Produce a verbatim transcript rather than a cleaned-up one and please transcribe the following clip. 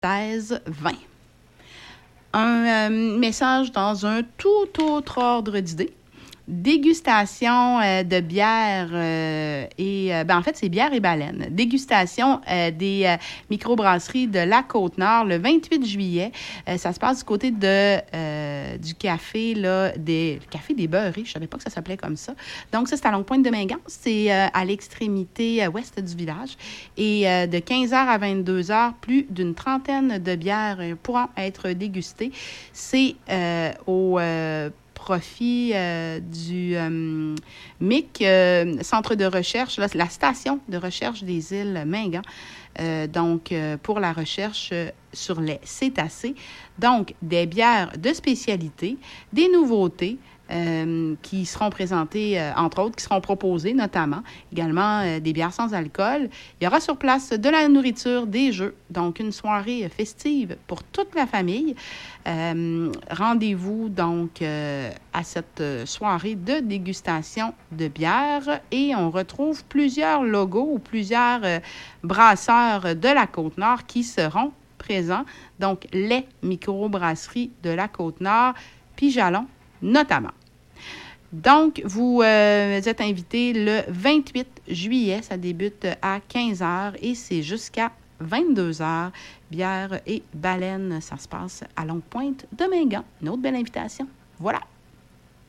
seize vingt. Un euh, message dans un tout autre ordre d'idées. Dégustation euh, de bière euh, et... Euh, ben en fait, c'est bière et baleine. Dégustation euh, des euh, microbrasseries de la Côte-Nord le vingt-huit juillet. Euh, ça se passe du côté de, euh, du café, là, des, le café des Beurrés. Je ne savais pas que ça s'appelait comme ça. Donc, ça, c'est à Longue-Pointe de Mingan. C'est euh, à l'extrémité euh, ouest du village. Et euh, de quinze heures à vingt-deux heures, plus d'une trentaine de bières euh, pourront être dégustées. C'est euh, au... Euh, profit euh, du euh, M I C, euh, Centre de recherche, là, la station de recherche des îles Mingan, euh, donc euh, pour la recherche euh, sur les cétacés. Donc, des bières de spécialité, des nouveautés, Euh, qui seront présentées, euh, entre autres, qui seront proposées notamment, également euh, des bières sans alcool. Il y aura sur place de la nourriture, des jeux, donc une soirée festive pour toute la famille. Euh, rendez-vous donc euh, à cette soirée de dégustation de bière et on retrouve plusieurs logos ou plusieurs euh, brasseurs de la Côte-Nord qui seront présents, donc les microbrasseries de la Côte-Nord, puis Jalon notamment. Donc, vous euh, êtes invités le vingt-huit juillet, ça débute à quinze heures et c'est jusqu'à vingt-deux heures. Bière et baleine, ça se passe à Longue-Pointe de Mingan. Une autre belle invitation. Voilà.